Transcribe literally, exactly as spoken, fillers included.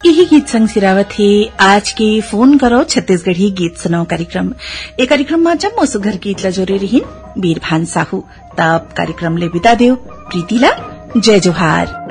यही गीत संग सिरावत है आज के फोन करो छत्तीसगढ़ी गीत सुनाओ कार्यक्रम। ए कार्यक्रम में जम्मो सुघर गीत लजोरे रहिन वीरभान साहू। तब कार्यक्रम ले बिता देव प्रीतिला। जय जोहार।